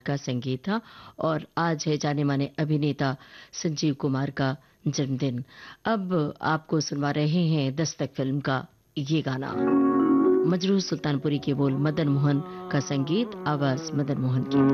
का संगीत था और आज है जाने माने अभिनेता संजीव कुमार का जन्मदिन। अब आपको सुनवा रहे हैं दस्तक फिल्म का ये गाना। मजरूह सुल्तानपुरी के बोल, मदन मोहन का संगीत, आवाज मदन मोहन की।